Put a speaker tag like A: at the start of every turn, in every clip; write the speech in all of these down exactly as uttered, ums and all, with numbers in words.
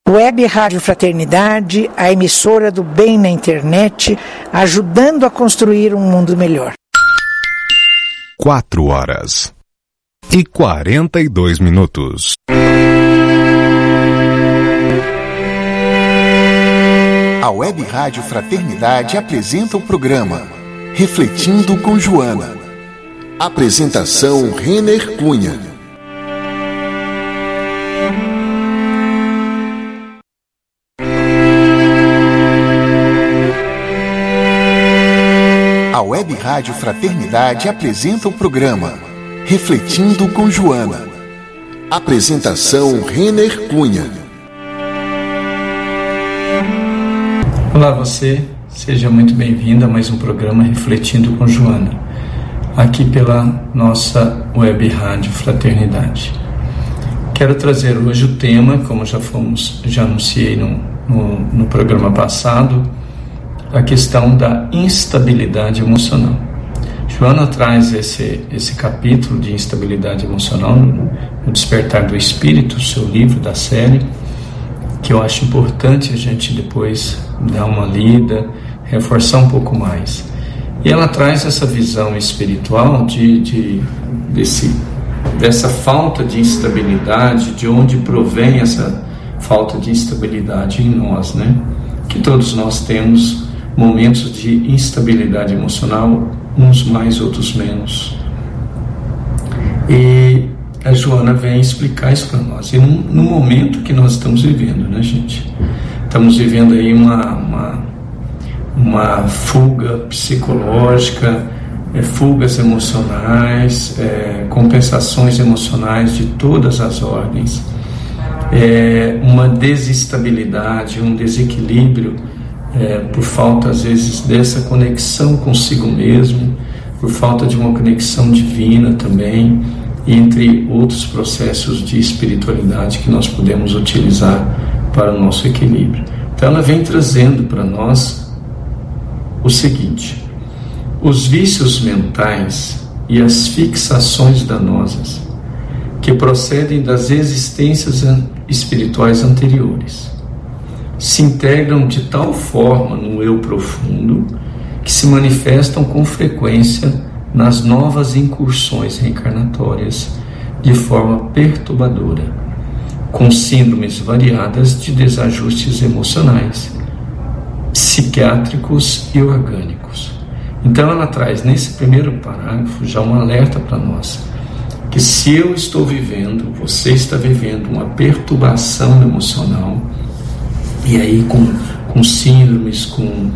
A: Web Rádio Fraternidade, a emissora do bem na internet, ajudando a construir um mundo melhor.
B: Quatro horas e quarenta e dois minutos.
C: A Web Rádio Fraternidade apresenta o programa Refletindo com Joana. Apresentação Renner Cunha. A Web Rádio Fraternidade apresenta o programa Refletindo com Joana. Apresentação Renner Cunha.
D: Olá você, seja muito bem-vindo a mais um programa Refletindo com Joana, aqui pela nossa Web Rádio Fraternidade. Quero trazer hoje o tema, como já fomos, já anunciei no, no, no programa passado, a questão da instabilidade emocional. Joana traz esse, esse capítulo de instabilidade emocional no, no Despertar do Espírito, seu livro da série, que eu acho importante a gente depois dar uma lida, reforçar um pouco mais. E ela traz essa visão espiritual de, de, desse, dessa falta de instabilidade, de onde provém essa falta de instabilidade em nós, né? Que todos nós temos momentos de instabilidade emocional, uns mais, outros menos. E a Joana vem explicar isso para nós. E no, no momento que nós estamos vivendo, né, gente? Estamos vivendo aí uma, uma, uma fuga psicológica, é, fugas emocionais, é, compensações emocionais de todas as ordens, é, uma desestabilidade, um desequilíbrio, É, por falta às vezes dessa conexão consigo mesmo, por falta de uma conexão divina também, entre outros processos de espiritualidade que nós podemos utilizar para o nosso equilíbrio. Então ela vem trazendo para nós o seguinte: os vícios mentais e as fixações danosas que procedem das existências espirituais anteriores se integram de tal forma no eu profundo que se manifestam com frequência nas novas incursões reencarnatórias de forma perturbadora, com síndromes variadas de desajustes emocionais, psiquiátricos e orgânicos. Então ela traz nesse primeiro parágrafo já um alerta para nós, que se eu estou vivendo, você está vivendo uma perturbação emocional, e aí com, com síndromes, com,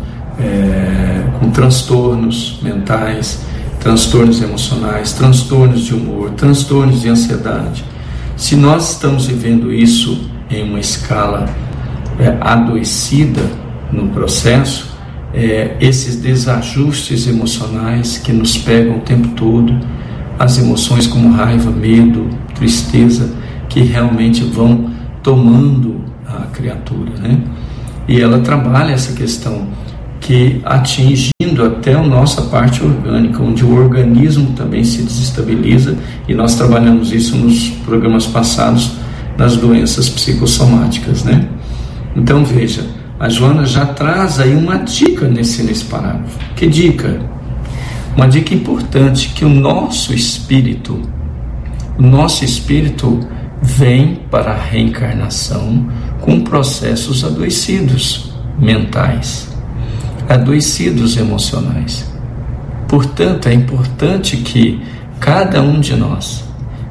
D: é, com transtornos mentais, transtornos emocionais, transtornos de humor, transtornos de ansiedade. Se nós estamos vivendo isso em uma escala é, adoecida no processo, é, esses desajustes emocionais que nos pegam o tempo todo, as emoções como raiva, medo, tristeza, que realmente vão tomando a criatura, né? E ela trabalha essa questão que atingindo até a nossa parte orgânica, onde o organismo também se desestabiliza, e nós trabalhamos isso nos programas passados das doenças psicossomáticas, né? Então veja, a Joana já traz aí uma dica nesse, nesse parágrafo. Que dica? Uma dica importante, que o nosso espírito, o nosso espírito vem para a reencarnação com processos adoecidos mentais, adoecidos emocionais. Portanto, é importante que cada um de nós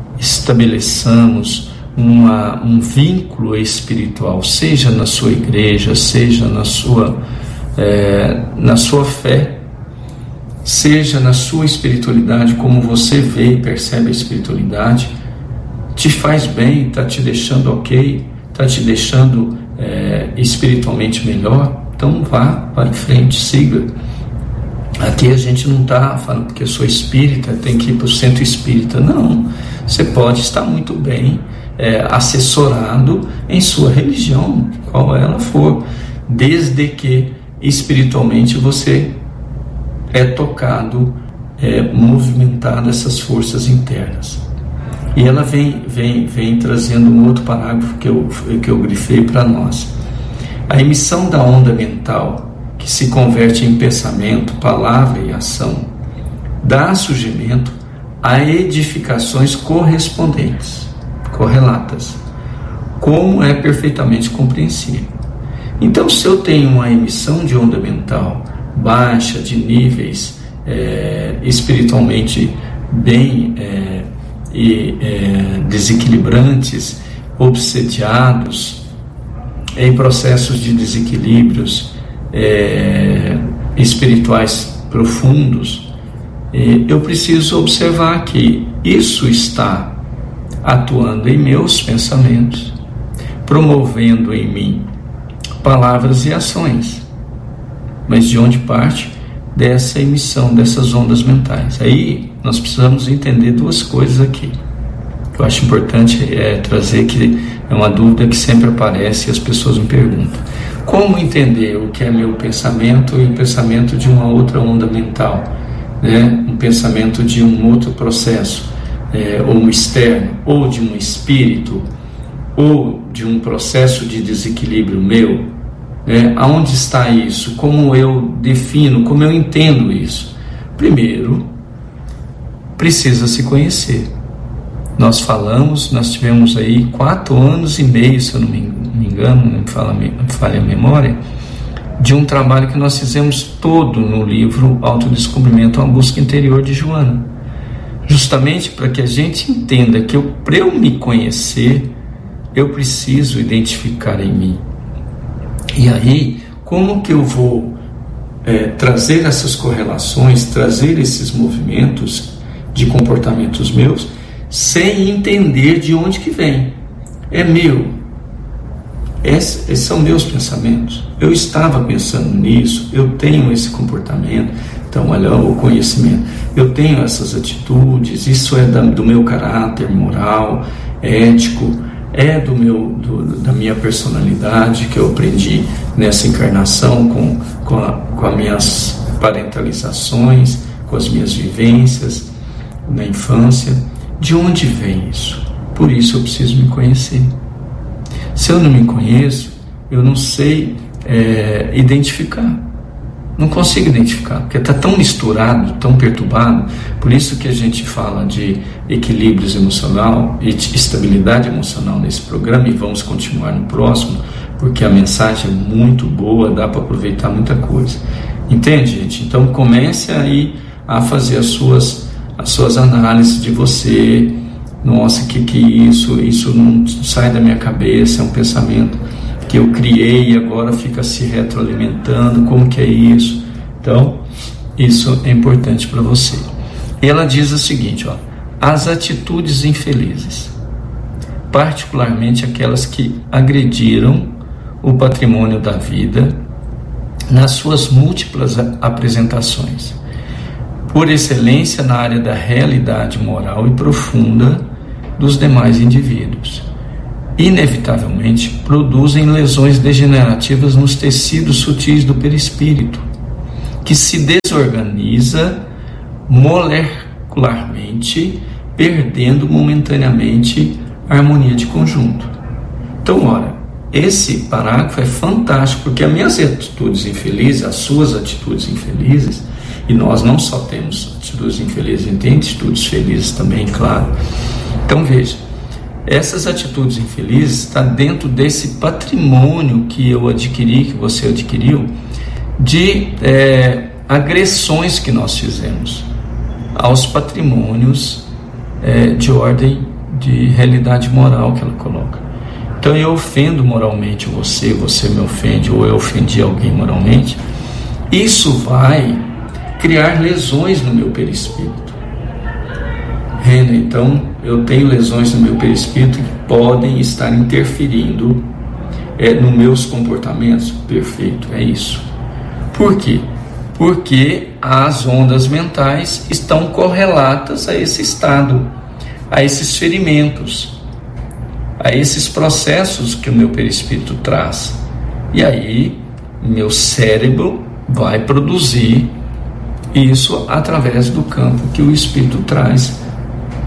D: estabeleçamos uma, um vínculo espiritual, seja na sua igreja, seja na sua, é, na sua fé, seja na sua espiritualidade, como você vê e percebe a espiritualidade, te faz bem, está te deixando ok, está te deixando é, espiritualmente melhor, então vá para frente, siga. Aqui a gente não está falando porque eu sou espírita, tem que ir para o centro espírita, não. Você pode estar muito bem é, assessorado em sua religião, qual ela for, desde que espiritualmente você é tocado, é movimentado essas forças internas. E ela vem, vem, vem trazendo um outro parágrafo que eu, que eu grifei para nós. A emissão da onda mental, que se converte em pensamento, palavra e ação, dá surgimento a edificações correspondentes, correlatas, como é perfeitamente compreensível. Então, se eu tenho uma emissão de onda mental baixa, de níveis é, espiritualmente bem é, e, é, desequilibrantes, obsediados, em processos de desequilíbrios é, espirituais profundos, é, eu preciso observar que isso está atuando em meus pensamentos, promovendo em mim palavras e ações. Mas de onde parte? Dessa emissão dessas ondas mentais. Aí nós precisamos entender duas coisas aqui. Eu acho importante é, trazer, que é uma dúvida que sempre aparece e as pessoas me perguntam. Como entender o que é meu pensamento e o pensamento de uma outra onda mental, né? Um pensamento de um outro processo, é, ou um externo, ou de um espírito, ou de um processo de desequilíbrio meu, né? Aonde está isso? Como eu defino, como eu entendo isso? Primeiro, precisa se conhecer. Nós falamos, nós tivemos aí quatro anos e meio, se eu não me engano, não me fala, me falha a memória, de um trabalho que nós fizemos todo no livro Autodescobrimento, uma busca interior de Joana. Justamente para que a gente entenda que para eu me conhecer, eu preciso identificar em mim. E aí, como que eu vou é, trazer essas correlações, trazer esses movimentos de comportamentos meus, sem entender de onde que vem? É meu. Esses, esses são meus pensamentos. Eu estava pensando nisso, eu tenho esse comportamento. Então, olha o conhecimento. Eu tenho essas atitudes, isso é da, do meu caráter moral, ético, é do meu, do, da minha personalidade que eu aprendi nessa encarnação com, com, a, com as minhas parentalizações, com as minhas vivências na infância. De onde vem isso? Por isso eu preciso me conhecer. Se eu não me conheço, eu não sei é, identificar. Não consigo identificar, porque está tão misturado, tão perturbado. Por isso que a gente fala de equilíbrios emocional e estabilidade emocional nesse programa, e vamos continuar no próximo, porque a mensagem é muito boa, dá para aproveitar muita coisa. Entende, gente? Então comece aí a fazer as suas, as suas análises de você. Nossa, que que é isso? Isso não sai da minha cabeça, é um pensamento que eu criei e agora fica se retroalimentando. Como que é isso? Então, isso é importante para você. E ela diz o seguinte, ó: as atitudes infelizes, particularmente aquelas que agrediram o patrimônio da vida nas suas múltiplas apresentações, por excelência na área da realidade moral e profunda dos demais indivíduos, inevitavelmente produzem lesões degenerativas nos tecidos sutis do perispírito, que se desorganiza molecularmente, perdendo momentaneamente a harmonia de conjunto. Então, olha, esse parágrafo é fantástico, porque as minhas atitudes infelizes, as suas atitudes infelizes, e nós não só temos atitudes infelizes, a gente tem atitudes felizes também, claro. Então, veja, essas atitudes infelizes estão dentro desse patrimônio que eu adquiri, que você adquiriu, de é, agressões que nós fizemos aos patrimônios é, de ordem de realidade moral que ela coloca. Então eu ofendo moralmente você, você me ofende, ou eu ofendi alguém moralmente, isso vai criar lesões no meu perispírito. Renan, então eu tenho lesões no meu perispírito que podem estar interferindo é, nos meus comportamentos. Perfeito, é isso. Por quê? Porque as ondas mentais estão correlatas a esse estado, a esses ferimentos, a esses processos que o meu perispírito traz. E aí, meu cérebro vai produzir isso através do campo que o espírito traz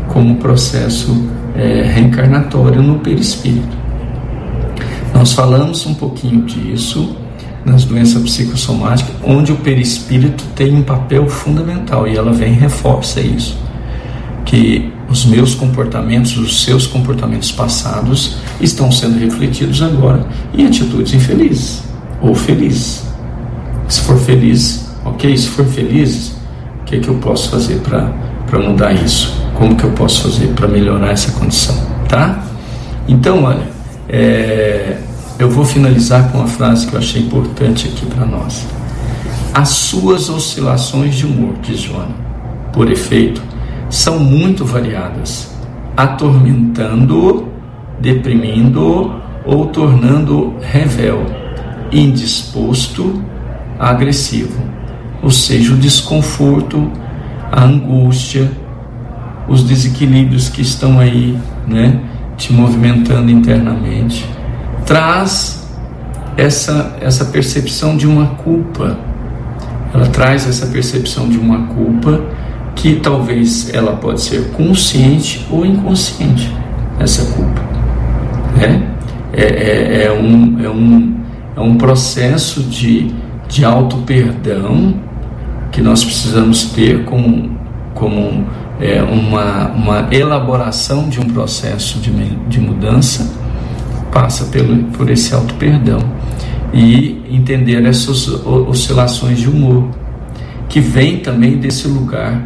D: como processo é, reencarnatório no perispírito. Nós falamos um pouquinho disso nas doenças psicossomáticas, onde o perispírito tem um papel fundamental, e ela vem e reforça isso, que os meus comportamentos, os seus comportamentos passados estão sendo refletidos agora em atitudes infelizes ou felizes. Se for feliz, ok. Se for felizes, o que é que eu posso fazer para para mudar isso? Como que eu posso fazer para melhorar essa condição, tá? Então, olha, é, eu vou finalizar com uma frase que eu achei importante aqui para nós. As suas oscilações de humor, diz Joana, por efeito, são muito variadas, atormentando-o, deprimindo-o ou tornando-o revel, indisposto, agressivo. Ou seja, o desconforto, a angústia, os desequilíbrios que estão aí, né, te movimentando internamente, traz essa, essa percepção de uma culpa. Ela traz essa percepção de uma culpa que talvez ela pode ser consciente ou inconsciente, essa culpa. É, é, é, é, um, é, um, é um processo de, de auto-perdão que nós precisamos ter como, como é, uma, uma elaboração de um processo de, de mudança, passa pelo, por esse auto-perdão e entender essas oscilações de humor, que vem também desse lugar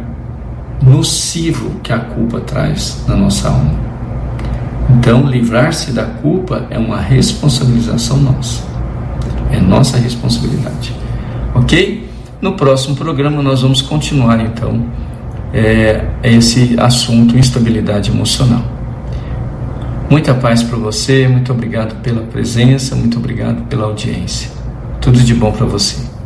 D: nocivo que a culpa traz na nossa alma. Então, livrar-se da culpa é uma responsabilização nossa, é nossa responsabilidade, ok? No próximo programa nós vamos continuar então é, esse assunto, instabilidade emocional. Muita paz para você, muito obrigado pela presença, muito obrigado pela audiência. Tudo de bom para você.